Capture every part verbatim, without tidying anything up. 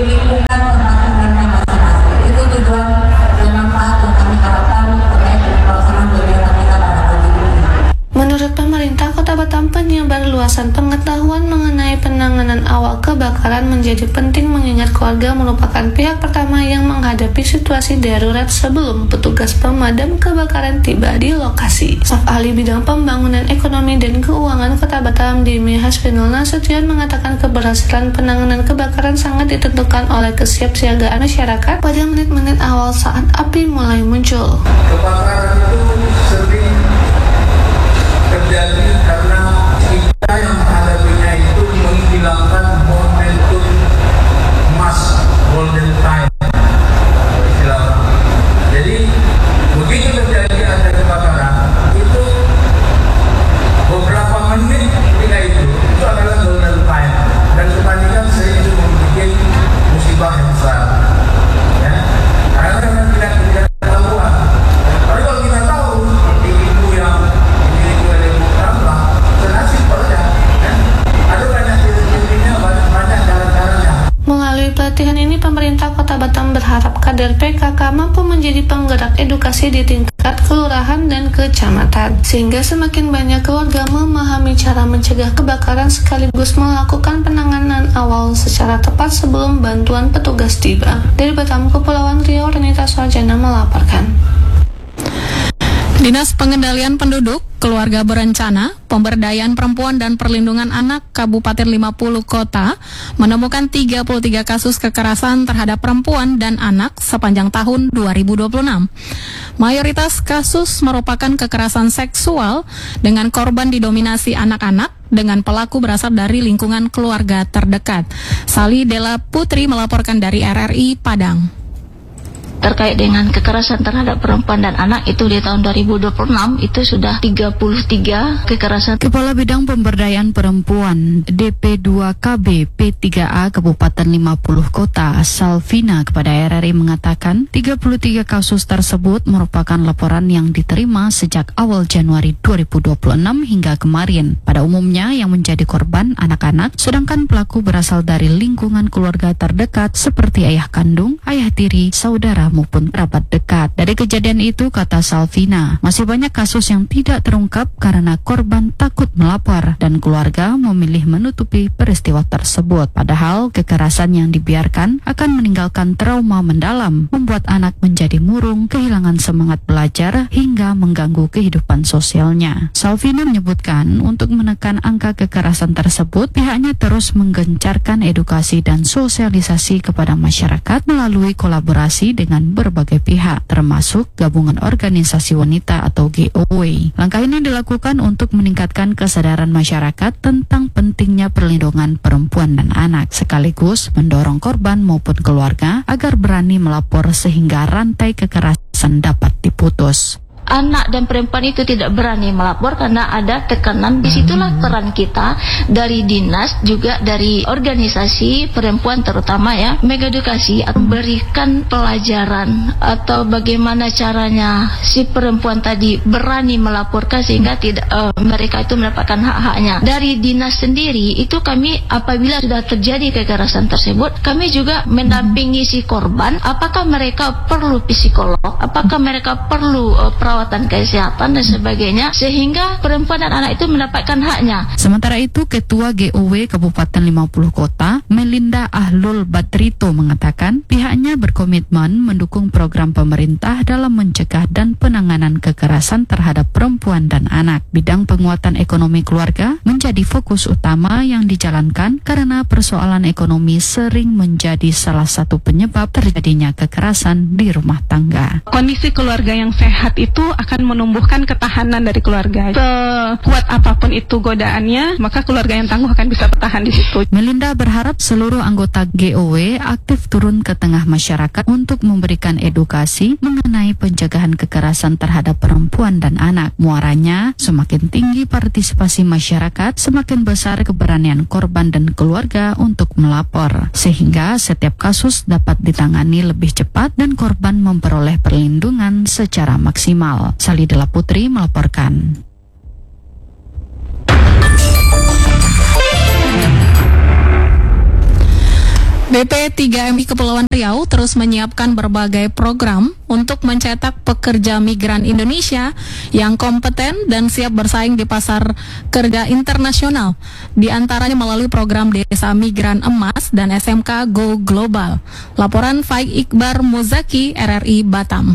di lingkungan tempat tinggalnya masing-masing. Itu tujuan dan manfaat yang kami harapkan terkait dengan pelaksanaan kegiatan kita pada pagi ini. Menurut pemerintah Kota Batam, penyebar luasan pengetahuan mengenai penanganan awal kebakaran menjadi penting mengingat keluarga merupakan pihak pertama yang menghadapi situasi darurat sebelum petugas pemadam kebakaran tiba di lokasi. Staf Ahli Bidang Pembangunan Ekonomi dan Keuangan Kota Batam, Demi Hasbinul Nasution, mengatakan keberhasilan penanganan kebakaran sangat ditentukan oleh kesiapsiagaan masyarakat pada menit-menit awal saat api mulai muncul. Kebakaran itu sering terjadi karena kita yang menghadapinya itu menghilangkan momentum emas, golden time istilah. Jadi begitu terjadi ada kebakaran itu beberapa menit ketika itu itu adalah golden time dan kebanyakan sering itu membuat musibah yang besar. Ya, karena memang tidak tidak ketahuan. Tapi kalau kita tahu seperti ibu yang melalui pelatihan ini, pemerintah Kota Batam berharap kader P K K mampu menjadi penggerak edukasi di tingkat kelurahan dan kecamatan, sehingga semakin banyak keluarga memahami cara mencegah kebakaran sekaligus melakukan penanganan awal secara tepat sebelum bantuan petugas tiba. Dari Batam, Kepulauan Riau, Renita Sarjana melaporkan. Dinas Pengendalian Penduduk, Keluarga Berencana, Pemberdayaan Perempuan dan Perlindungan Anak Kabupaten lima puluh Kota menemukan tiga puluh tiga kasus kekerasan terhadap perempuan dan anak sepanjang tahun dua ribu dua puluh enam. Mayoritas kasus merupakan kekerasan seksual dengan korban didominasi anak-anak dengan pelaku berasal dari lingkungan keluarga terdekat. Sali Dela Putri melaporkan dari R R I Padang. Terkait dengan kekerasan terhadap perempuan dan anak itu di tahun dua ribu dua puluh enam itu sudah tiga puluh tiga kekerasan. Kepala Bidang Pemberdayaan Perempuan D P dua K B P tiga A Kabupaten lima puluh Kota Salvina kepada R R I mengatakan tiga puluh tiga kasus tersebut merupakan laporan yang diterima sejak awal Januari dua ribu dua puluh enam hingga kemarin. Pada umumnya yang menjadi korban anak-anak, sedangkan pelaku berasal dari lingkungan keluarga terdekat seperti ayah kandung, ayah tiri, saudara maupun kerabat dekat. Dari kejadian itu, kata Salvina, masih banyak kasus yang tidak terungkap karena korban takut melapor dan keluarga memilih menutupi peristiwa tersebut. Padahal kekerasan yang dibiarkan akan meninggalkan trauma mendalam, membuat anak menjadi murung, kehilangan semangat belajar hingga mengganggu kehidupan sosialnya. Salvina menyebutkan untuk menekan angka kekerasan tersebut, pihaknya terus menggencarkan edukasi dan sosialisasi kepada masyarakat melalui kolaborasi dengan berbagai pihak, termasuk gabungan organisasi wanita atau G O W. Langkah ini dilakukan untuk meningkatkan kesadaran masyarakat tentang pentingnya perlindungan perempuan dan anak, sekaligus mendorong korban maupun keluarga agar berani melapor sehingga rantai kekerasan dapat diputus. Anak dan perempuan itu tidak berani melapor karena ada tekanan. Disitulah peran kita dari dinas, juga dari organisasi perempuan terutama ya, mengedukasi atau memberikan pelajaran atau bagaimana caranya si perempuan tadi berani melaporkan sehingga tidak uh, mereka itu mendapatkan hak-haknya. Dari dinas sendiri itu kami apabila sudah terjadi kekerasan tersebut, kami juga mendampingi si korban. Apakah mereka perlu psikolog? Apakah mereka perlu uh, perawatan kesehatan dan sebagainya, sehingga perempuan dan anak itu mendapatkan haknya. Sementara itu, Ketua G O W Kabupaten lima puluh Kota, Melinda Ahlul Badrito mengatakan pihaknya berkomitmen mendukung program pemerintah dalam mencegah dan penanganan kekerasan terhadap perempuan dan anak. Bidang penguatan ekonomi keluarga menjadi fokus utama yang dijalankan karena persoalan ekonomi sering menjadi salah satu penyebab terjadinya kekerasan di rumah tangga. Kondisi keluarga yang sehat itu akan menumbuhkan ketahanan dari keluarga. Sekuat apapun itu godaannya, maka keluarga yang tangguh akan bisa bertahan di situ. Melinda berharap seluruh anggota G O W aktif turun ke tengah masyarakat untuk memberikan edukasi mengenai pencegahan kekerasan terhadap perempuan dan anak. Muaranya, semakin tinggi partisipasi masyarakat, semakin besar keberanian korban dan keluarga untuk melapor, sehingga setiap kasus dapat ditangani lebih cepat dan korban memperoleh perlindungan secara maksimal. Sali Dela Putri melaporkan. B P tiga M I Kepulauan Riau terus menyiapkan berbagai program untuk mencetak pekerja migran Indonesia yang kompeten dan siap bersaing di pasar kerja internasional. Di antaranya melalui program Desa Migran Emas dan S M K Go Global. Laporan Faik Iqbar Muzaki, R R I Batam.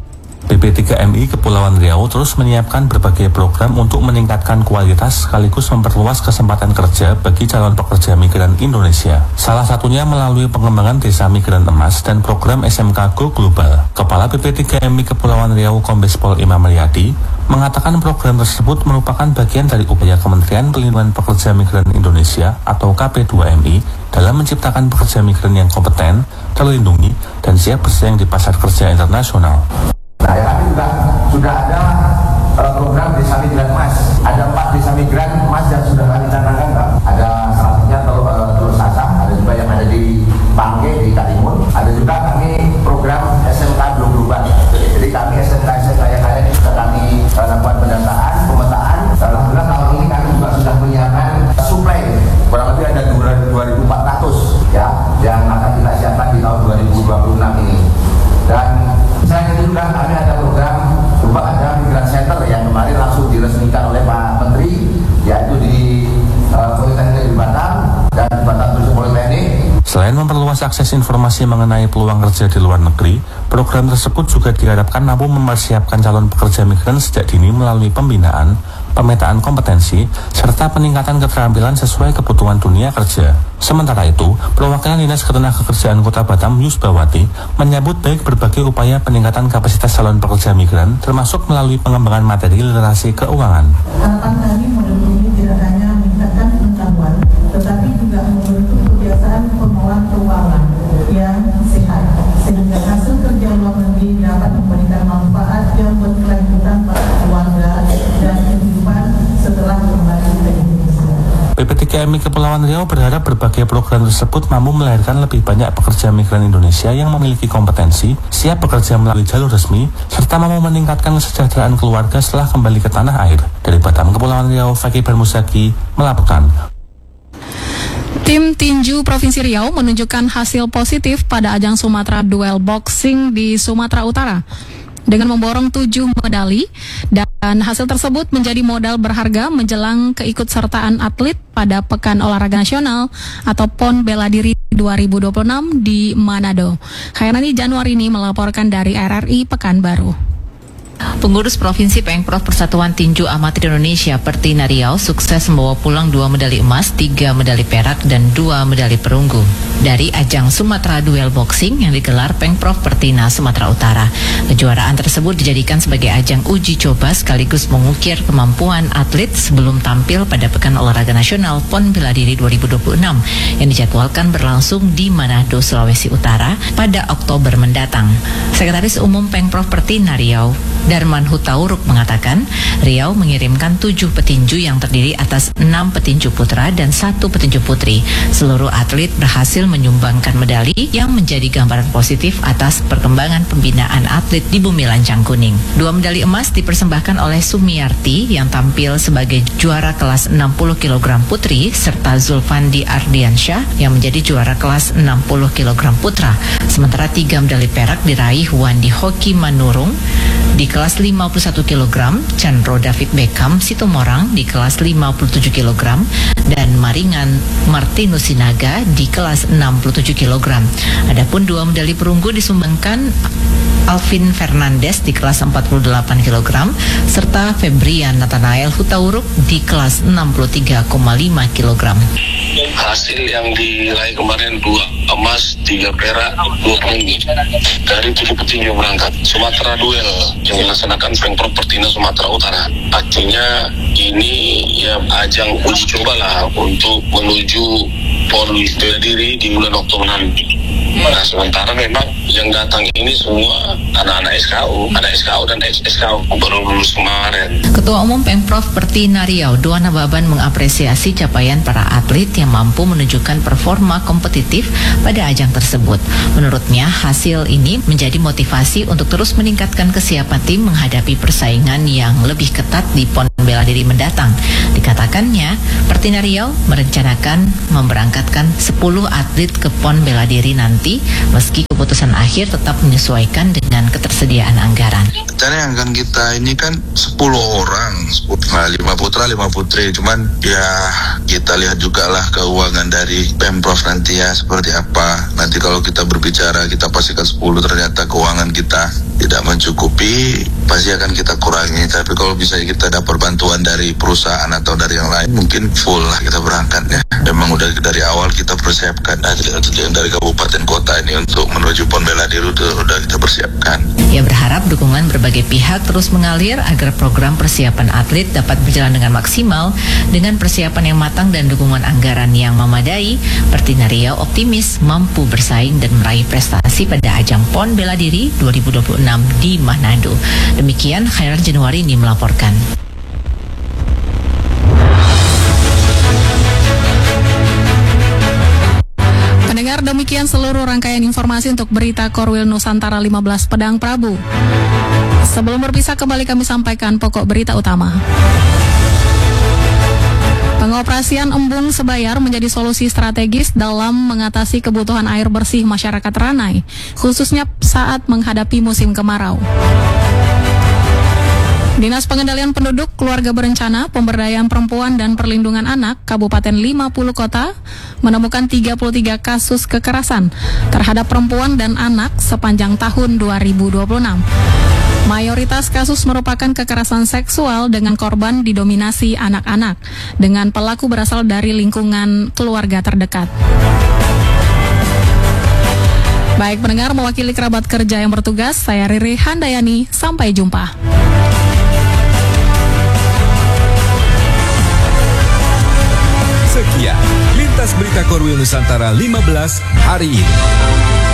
B P tiga M I Kepulauan Riau terus menyiapkan berbagai program untuk meningkatkan kualitas sekaligus memperluas kesempatan kerja bagi calon pekerja migran Indonesia. Salah satunya melalui pengembangan Desa Migran Emas dan program S M K Go Global. Kepala B P tiga M I Kepulauan Riau Kombes Pol Imam Riyadi mengatakan program tersebut merupakan bagian dari upaya Kementerian Perlindungan Pekerja Migran Indonesia atau K P dua M I dalam menciptakan pekerja migran yang kompeten, terlindungi, dan siap bersaing di pasar kerja internasional. Nah, ya, kami juga sudah ada uh, program Desa Migran Emas. Ada empat Desa Migran Emas yang sudah kami canangkan, Pak. Ada salah satunya Telur, uh, Telur Sasa, ada juga yang ada di Pangge, di Karimun. Ada juga kami program S M K Go Global. Jadi kami S M K S M K yang ada ini sudah kami uh, lakukan pendataan, pemetaan. Alhamdulillah tahun ini kami juga sudah menyiapkan uh, suplai. Kurang lebih ada dua ribu empat ratus ya, yang akan kita siapkan di tahun dua ribu dua puluh enam ini. Dan selain itu juga kami ada program juga ada Migran Center yang kemarin langsung diresmikan oleh Pak Menteri, yaitu di uh, Politeknik di Batam dan Batam Turisme Politeknik. Selain memperluas akses informasi mengenai peluang kerja di luar negeri, program tersebut juga diharapkan mampu mempersiapkan calon pekerja migran sejak dini melalui pembinaan, pemetaan kompetensi, serta peningkatan keterampilan sesuai kebutuhan dunia kerja. Sementara itu, perwakilan Dinas Ketenagakerjaan Kota Batam Yusbawati menyambut baik berbagai upaya peningkatan kapasitas calon pekerja migran, termasuk melalui pengembangan materi literasi keuangan. Harapan kami model ini tidak hanya meningkatkan pengetahuan, tetapi juga membentuk kebiasaan pengelolaan keuangan yang sehat, sehingga hasil kerja luar negeri dapat memberikan manfaat yang berkelanjutan pada keluarga dan kehidupan setelah kembali ke Indonesia. B P tiga M I Kepulauan Riau berharap berbagai program tersebut mampu melahirkan lebih banyak pekerja migran Indonesia yang memiliki kompetensi, siap bekerja melalui jalur resmi, serta mampu meningkatkan kesejahteraan keluarga setelah kembali ke tanah air. Dari Batam, Kepulauan Riau, Faik Iqbar Muzaki melaporkan. Tim tinju Provinsi Riau menunjukkan hasil positif pada ajang Sumatera Duel Boxing di Sumatera Utara dengan memborong tujuh medali, dan hasil tersebut menjadi modal berharga menjelang keikutsertaan atlet pada Pekan Olahraga Nasional atau P O N Bela Diri dua ribu dua puluh enam di Manado. Khairani Januarini melaporkan dari R R I Pekanbaru. Pengurus Provinsi Pengprov Persatuan Tinju Amatir Indonesia Pertina Riau sukses membawa pulang dua medali emas, tiga medali perak, dan dua medali perunggu dari ajang Sumatera Duel Boxing yang digelar Pengprov Pertina Sumatera Utara. Kejuaraan tersebut dijadikan sebagai ajang uji coba sekaligus mengukir kemampuan atlet sebelum tampil pada Pekan Olahraga Nasional P O N Bela Diri dua ribu dua puluh enam yang dijadwalkan berlangsung di Manado, Sulawesi Utara pada Oktober mendatang. Sekretaris Umum Pengprov Pertina Riau, Darman Hutauruk, mengatakan Riau mengirimkan tujuh petinju yang terdiri atas enam petinju putra dan satu petinju putri. Seluruh atlet berhasil menyumbangkan medali yang menjadi gambaran positif atas perkembangan pembinaan atlet di Bumi Lancang Kuning. Dua medali emas dipersembahkan oleh Sumiarti yang tampil sebagai juara kelas enam puluh kilogram putri, serta Zulfandi Ardiansyah yang menjadi juara kelas enam puluh kilogram putra. Sementara tiga medali perak diraih Wandi Hoki Manurung di kelas lima puluh satu kilogram, Chandro David Beckham Situmorang di kelas lima puluh tujuh kilogram, dan Maringan Martinus Sinaga di kelas enam puluh tujuh kilogram. Adapun dua medali perunggu disumbangkan Alvin Fernandes di kelas empat puluh delapan kilogram, serta Febrian Nathanael Hutauruk di kelas enam puluh tiga koma lima kilogram. Hasil yang diraih kemarin dua emas, tiga perak, dua perunggu dari tujuh petinju berangkat Sumatera Duel yang dilaksanakan Pengprov Pertina Sumatera Utara. Artinya ini ya ajang uji coba lah untuk menuju P O N Bela Diri di bulan Oktober nanti. Nah, sementara memang yang datang ini semua anak-anak S K U, anak S K U dan ex S K U baru lulus kemarin. Ketua Umum Pemprov Pertina Riau, Duana Baban, mengapresiasi capaian para atlet yang mampu menunjukkan performa kompetitif pada ajang tersebut. Menurutnya, hasil ini menjadi motivasi untuk terus meningkatkan kesiapan tim menghadapi persaingan yang lebih ketat di Pon Bela Diri mendatang. Dikatakannya, Pertina Riau merencanakan memberangkatkan sepuluh atlet ke Pon Bela Diri nanti, meski keputusan akhir tetap menyesuaikan dengan ketersediaan anggaran. Rencana yang akan kita ini kan sepuluh orang, nah, lima putra, lima putri. Cuman ya kita lihat juga lah keuangan dari Pemprov nanti ya seperti apa. Nanti kalau kita berbicara kita pastikan sepuluh, ternyata keuangan kita tidak mencukupi, pasti akan kita kurangi. Tapi kalau bisa kita dapat bantuan dari perusahaan atau dari yang lain, mungkin full lah kita berangkatnya. Memang udah dari awal kita persiapkan atlet-atlet yang dari kabupaten kota ini untuk menuju Pon Bela Diri itu udah kita persiapkan. Ia berharap dukungan berbagai pihak terus mengalir agar program persiapan atlet dapat berjalan dengan maksimal. Dengan persiapan yang matang dan dukungan anggaran yang memadai, Pertina Riau optimis mampu bersaing dan meraih prestasi pada ajang Pon Bela Diri dua ribu dua puluh enam di Manado. Demikian Khairal Januari ini melaporkan. Pendengar, demikian seluruh rangkaian informasi untuk berita Korwil Nusantara lima belas Pedang Prabu. Sebelum berpisah, kembali kami sampaikan pokok berita utama. Pengoperasian embung Sebayar menjadi solusi strategis dalam mengatasi kebutuhan air bersih masyarakat Ranai, khususnya saat menghadapi musim kemarau. Dinas Pengendalian Penduduk, Keluarga Berencana, Pemberdayaan Perempuan dan Perlindungan Anak Kabupaten lima puluh Kota menemukan tiga puluh tiga kasus kekerasan terhadap perempuan dan anak sepanjang tahun dua ribu dua puluh enam. Mayoritas kasus merupakan kekerasan seksual dengan korban didominasi anak-anak, dengan pelaku berasal dari lingkungan keluarga terdekat. Baik pendengar, mewakili kerabat kerja yang bertugas, saya Riri Handayani, sampai jumpa. Sekian Lintas Berita Korwil Nusantara lima belas hari ini.